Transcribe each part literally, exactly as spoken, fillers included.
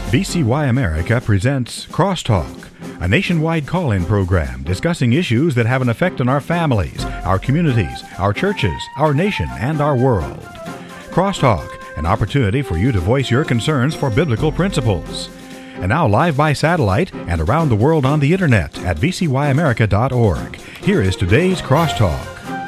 V C Y America presents Crosstalk, a nationwide call-in program discussing issues that have an effect on our families, our communities, our churches, our nation, and our world. Crosstalk, an opportunity for you to voice your concerns for biblical principles. And now live by satellite and around the world on the internet at v c y america dot org. Here is today's Crosstalk.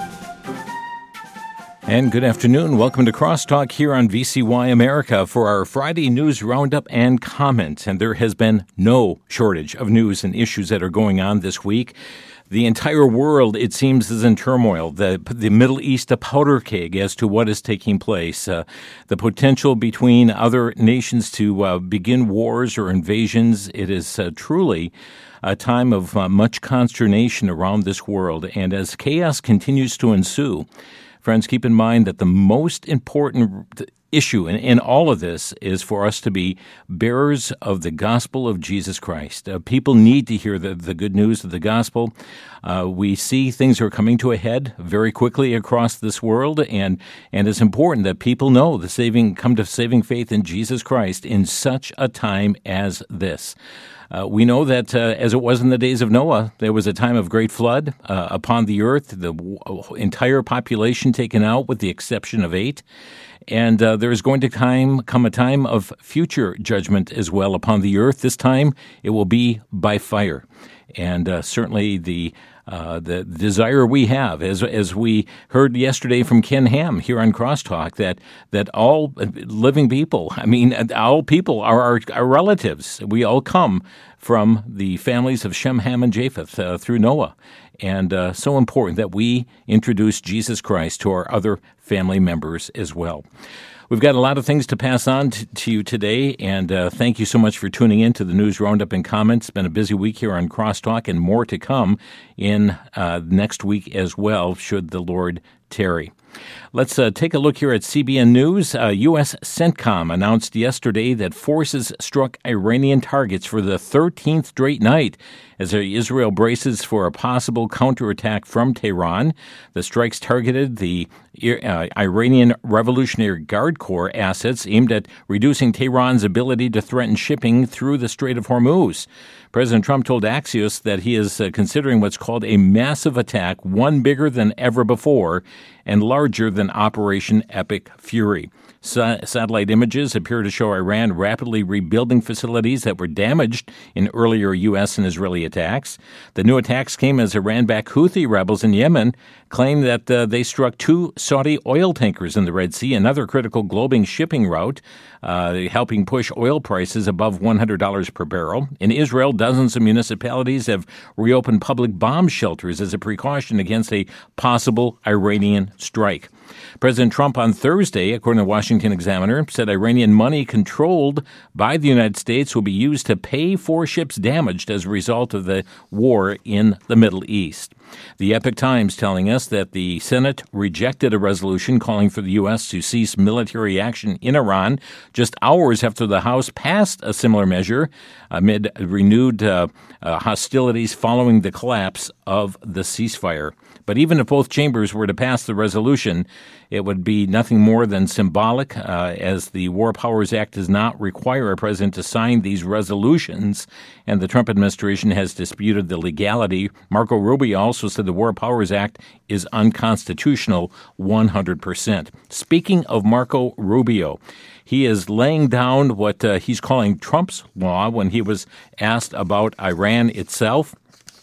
And good afternoon. Welcome to Crosstalk here on V C Y America for our Friday news roundup and comment. And there has been no shortage of news and issues that are going on this week. The entire world, it seems, is in turmoil. The, the Middle East, a powder keg as to what is taking place. Uh, the potential between other nations to uh, begin wars or invasions. It is uh, truly a time of uh, much consternation around this world. And as chaos continues to ensue, friends, keep in mind that the most important issue in, in all of this is for us to be bearers of the gospel of Jesus Christ. Uh, people need to hear the, the good news of the gospel. Uh, we see things are coming to a head very quickly across this world, and, and it's important that people know the saving, come to saving faith in Jesus Christ in such a time as this. Uh, we know that, uh, as it was in the days of Noah, there was a time of great flood uh, upon the earth, the w- entire population taken out with the exception of eight. And uh, there is going to time, come a time of future judgment as well upon the earth. This time it will be by fire. And uh, certainly the Uh, the desire we have, as as we heard yesterday from Ken Ham here on Crosstalk, that that all living people, I mean, all people are our, our relatives. We all come from the families of Shem, Ham, and Japheth uh, through Noah. And uh, so important that we introduce Jesus Christ to our other family members as well. We've got a lot of things to pass on to, to you today, and uh, thank you so much for tuning in to the News Roundup and Comments. It's been a busy week here on Crosstalk, and more to come in uh, next week as well, should the Lord tarry. Let's uh, take a look here at C B N News. Uh, U S CENTCOM announced yesterday that forces struck Iranian targets for the thirteenth straight night as Israel braces for a possible counterattack from Tehran. The strikes targeted the uh, Iranian Revolutionary Guard Corps assets aimed at reducing Tehran's ability to threaten shipping through the Strait of Hormuz. President Trump told Axios that he is uh, considering what's called a massive attack, one bigger than ever before and larger than Operation Epic Fury. Sa- satellite images appear to show Iran rapidly rebuilding facilities that were damaged in earlier U S and Israeli attacks. The new attacks came as Iran-backed Houthi rebels in Yemen claim that uh, they struck two Saudi oil tankers in the Red Sea, another critical global shipping route, uh, helping push oil prices above one hundred dollars per barrel. In Israel, dozens of municipalities have reopened public bomb shelters as a precaution against a possible Iranian strike. President Trump on Thursday, according to the Washington Examiner, said Iranian money controlled by the United States will be used to pay for ships damaged as a result of the war in the Middle East. The Epoch Times telling us that the Senate rejected a resolution calling for the U S to cease military action in Iran just hours after the House passed a similar measure amid renewed uh, uh, hostilities following the collapse of the ceasefire. But even if both chambers were to pass the resolution, it would be nothing more than symbolic, uh, as the War Powers Act does not require a president to sign these resolutions, and the Trump administration has disputed the legality. Marco Rubio also said the War Powers Act is unconstitutional one hundred percent. Speaking of Marco Rubio, he is laying down what uh, he's calling Trump's law when he was asked about Iran itself.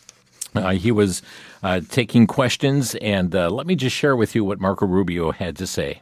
Uh, he was uh, taking questions, and uh, let me just share with you what Marco Rubio had to say.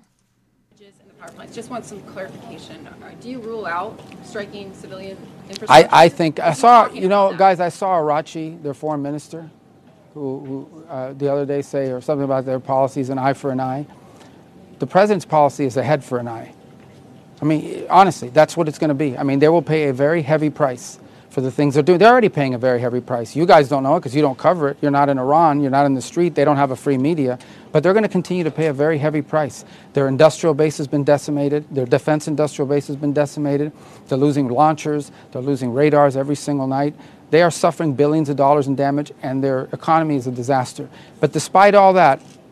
Just want some clarification. Do you rule out striking civilian infrastructure? I, I think I saw, you know, guys, I saw Arachi, their foreign minister, who, who uh, the other day say or something about their policies, an eye for an eye. The president's policy is a head for an eye. I mean, honestly, that's what it's going to be. I mean, they will pay a very heavy price for the things they're doing. They're already paying a very heavy price. You guys don't know it because you don't cover it. You're not in Iran. You're not in the street. They don't have a free media. But they're going to continue to pay a very heavy price. Their industrial base has been decimated. Their defense industrial base has been decimated. They're losing launchers. They're losing radars every single night. They are suffering billions of dollars in damage, and their economy is a disaster. But despite all that,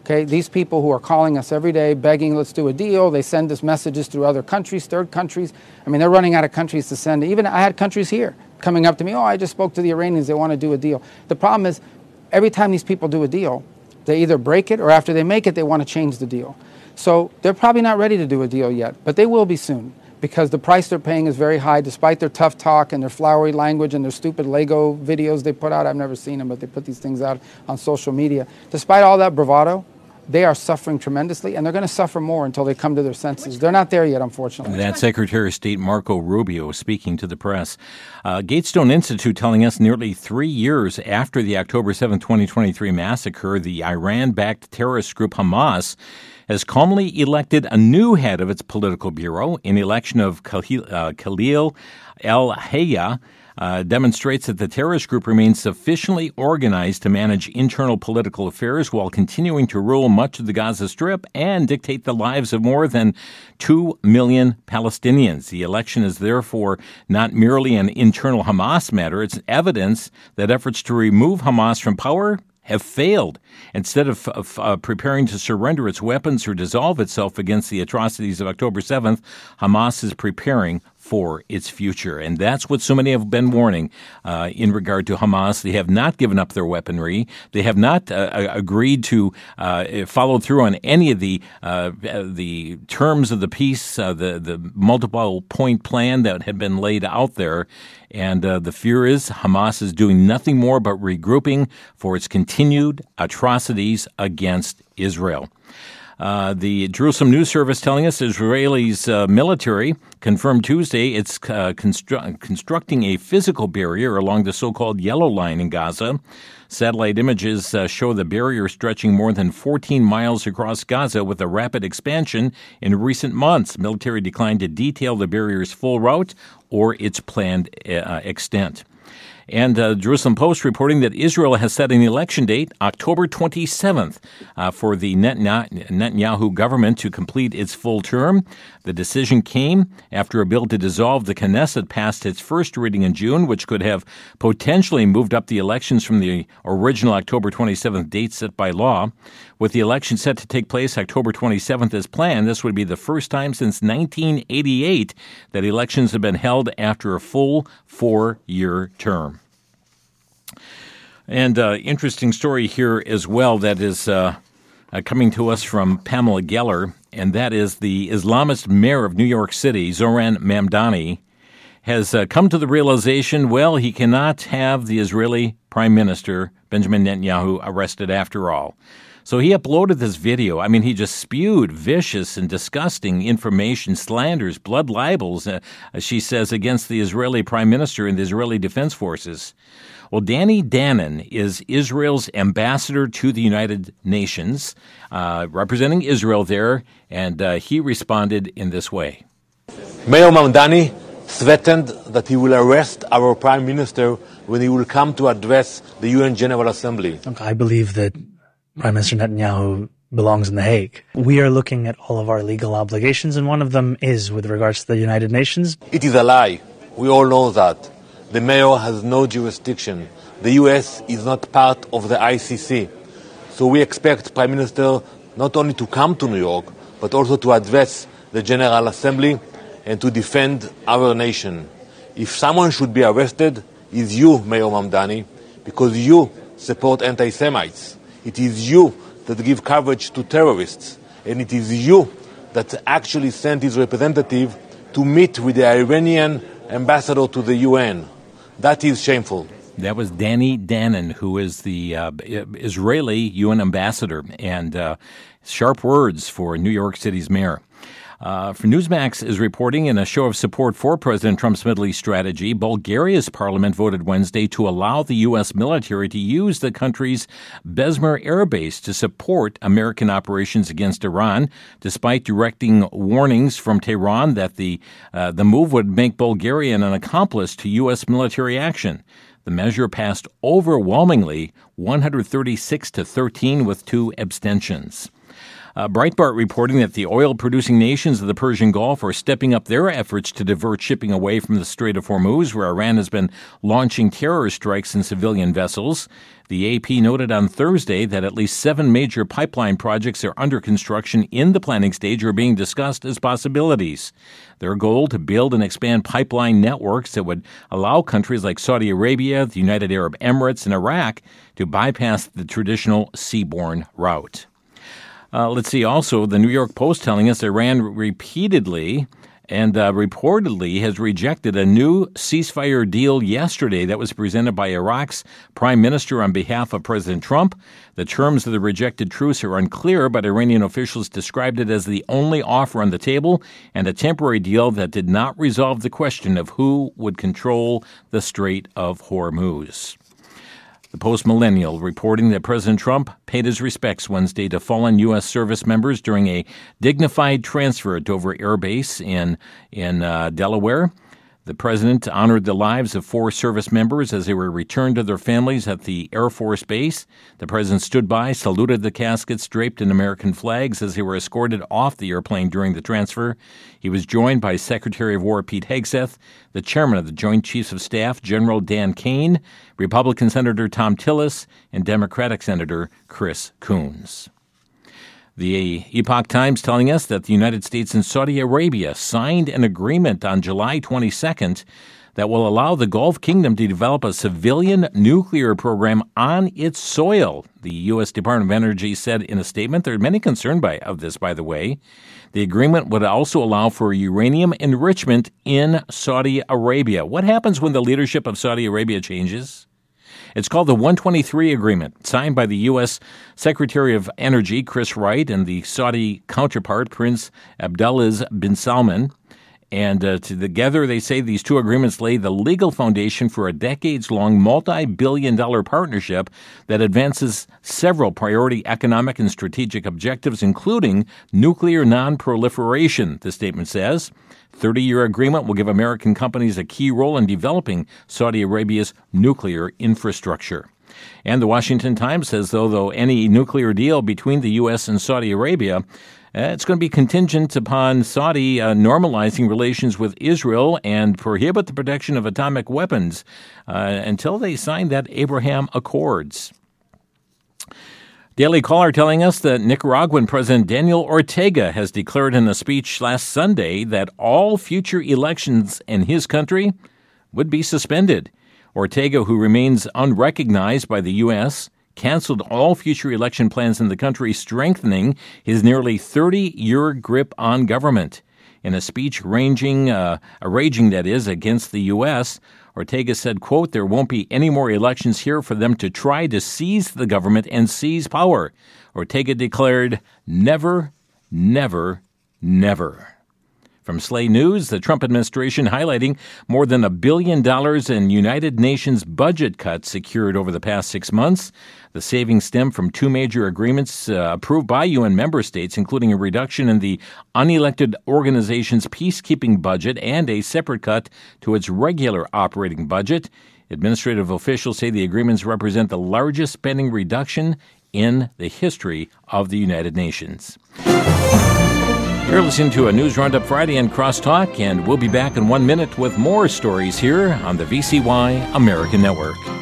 Okay, these people who are calling us every day, begging, let's do a deal. They send us messages through other countries, third countries. I mean, they're running out of countries to send. Even I had countries here coming up to me, oh, I just spoke to the Iranians, they want to do a deal. The problem is, every time these people do a deal, they either break it or after they make it, they want to change the deal. So they're probably not ready to do a deal yet, but they will be soon, because the price they're paying is very high, despite their tough talk and their flowery language and their stupid Lego videos they put out. I've never seen them, but they put these things out on social media. Despite all that bravado, they are suffering tremendously, and they're going to suffer more until they come to their senses. They're not there yet, unfortunately. That's Secretary of State Marco Rubio speaking to the press. Uh, Gatestone Institute telling us nearly three years after the October seventh, twenty twenty-three massacre, the Iran-backed terrorist group Hamas has calmly elected a new head of its political bureau. An election of Khalil, uh, Khalil al-Hayya Uh, demonstrates that the terrorist group remains sufficiently organized to manage internal political affairs while continuing to rule much of the Gaza Strip and dictate the lives of more than two million Palestinians. The election is therefore not merely an internal Hamas matter. It's evidence that efforts to remove Hamas from power have failed. Instead of, of uh, preparing to surrender its weapons or dissolve itself against the atrocities of October seventh, Hamas is preparing for its future. And that's what so many have been warning uh, in regard to Hamas. They have not given up their weaponry. They have not uh, agreed to uh, follow through on any of the uh, the terms of the peace, uh, the, the multiple point plan that had been laid out there. And uh, the fear is Hamas is doing nothing more but regrouping for its continued atrocities against Israel. Uh, the Jerusalem News Service telling us Israel's uh, military confirmed Tuesday it's uh, constru- constructing a physical barrier along the so-called Yellow Line in Gaza. Satellite images uh, show the barrier stretching more than fourteen miles across Gaza with a rapid expansion in recent months. Military declined to detail the barrier's full route or its planned uh, extent. And uh, Jerusalem Post reporting that Israel has set an election date, October twenty-seventh, uh, for the Netanyahu government to complete its full term. The decision came after a bill to dissolve the Knesset passed its first reading in June, which could have potentially moved up the elections from the original October twenty-seventh date set by law. With the election set to take place October twenty-seventh as planned, this would be the first time since nineteen eighty-eight that elections have been held after a full four-year term. And uh, interesting story here as well that is uh, uh, coming to us from Pamela Geller, and that is the Islamist mayor of New York City, Zoran Mamdani, has uh, come to the realization, well, he cannot have the Israeli Prime Minister, Benjamin Netanyahu, arrested after all. So he uploaded this video. I mean, he just spewed vicious and disgusting information, slanders, blood libels, uh, she says, against the Israeli Prime Minister and the Israeli Defense Forces. Well, Danny Danon is Israel's ambassador to the United Nations, uh, representing Israel there, and uh, he responded in this way. Mayor Mamdani threatened that he will arrest our Prime Minister when he will come to address the U N General Assembly. I believe that Prime Minister Netanyahu belongs in The Hague. We are looking at all of our legal obligations, and one of them is with regards to the United Nations. It is a lie. We all know that. The mayor has no jurisdiction. The U S is not part of the I C C. So we expect Prime Minister not only to come to New York, but also to address the General Assembly and to defend our nation. If someone should be arrested, it's you, Mayor Mamdani, because you support anti-Semites. It is you that give coverage to terrorists, and it is you that actually sent his representative to meet with the Iranian ambassador to the U N. That is shameful. That was Danny Danon, who is the uh, Israeli U N ambassador, and uh, sharp words for New York City's mayor. Uh, for Newsmax is reporting in a show of support for President Trump's Middle East strategy, Bulgaria's parliament voted Wednesday to allow the U S military to use the country's Besmer air base to support American operations against Iran, despite directing warnings from Tehran that the uh, the move would make Bulgaria an accomplice to U S military action. The measure passed overwhelmingly, one hundred thirty-six to thirteen, with two abstentions. Uh, Breitbart reporting that the oil-producing nations of the Persian Gulf are stepping up their efforts to divert shipping away from the Strait of Hormuz, where Iran has been launching terror strikes in civilian vessels. The A P noted on Thursday that at least seven major pipeline projects are under construction in the planning stage or being discussed as possibilities. Their goal to build and expand pipeline networks that would allow countries like Saudi Arabia, the United Arab Emirates, and Iraq to bypass the traditional seaborne route. Uh, let's see. Also, the New York Post telling us Iran repeatedly and uh, reportedly has rejected a new ceasefire deal yesterday that was presented by Iraq's prime minister on behalf of President Trump. The terms of the rejected truce are unclear, but Iranian officials described it as the only offer on the table and a temporary deal that did not resolve the question of who would control the Strait of Hormuz. The Post-Millennial reporting that President Trump paid his respects Wednesday to fallen U S service members during a dignified transfer at Dover Air Base in, in uh, Delaware. The president honored the lives of four service members as they were returned to their families at the Air Force Base. The president stood by, saluted the caskets draped in American flags as they were escorted off the airplane during the transfer. He was joined by Secretary of War Pete Hegseth, the chairman of the Joint Chiefs of Staff, General Dan Kane, Republican Senator Tom Tillis, and Democratic Senator Chris Coons. The Epoch Times telling us that the United States and Saudi Arabia signed an agreement on July twenty-second that will allow the Gulf Kingdom to develop a civilian nuclear program on its soil. The U S Department of Energy said in a statement. There are many concerned by of this, by the way. The agreement would also allow for uranium enrichment in Saudi Arabia. What happens when the leadership of Saudi Arabia changes? It's called the one twenty-three Agreement, signed by the U S Secretary of Energy, Chris Wright, and the Saudi counterpart, Prince Abdulaziz bin Salman. And uh, together, they say these two agreements lay the legal foundation for a decades-long, multi-billion dollar partnership that advances several priority economic and strategic objectives, including nuclear non-proliferation, the statement says. thirty-year agreement will give American companies a key role in developing Saudi Arabia's nuclear infrastructure. And the Washington Times says, though, though any nuclear deal between the U S and Saudi Arabia, uh, it's going to be contingent upon Saudi uh, normalizing relations with Israel and prohibit the production of atomic weapons uh, until they sign that Abraham Accords. Daily Caller telling us that Nicaraguan President Daniel Ortega has declared in a speech last Sunday that all future elections in his country would be suspended. Ortega, who remains unrecognized by the U S, canceled all future election plans in the country, strengthening his nearly thirty-year grip on government. In a speech ranging, uh, raging, that is, against the U S, Ortega said, quote, "There won't be any more elections here for them to try to seize the government and seize power." Ortega declared, "Never, never, never." From Slay News, the Trump administration highlighting more than a billion dollars in United Nations budget cuts secured over the past six months. The savings stem from two major agreements uh, approved by U N member states, including a reduction in the unelected organization's peacekeeping budget and a separate cut to its regular operating budget. Administrative officials say the agreements represent the largest spending reduction in the history of the United Nations. You're listening to a News Roundup Friday and Crosstalk, and we'll be back in one minute with more stories here on the V C Y American Network.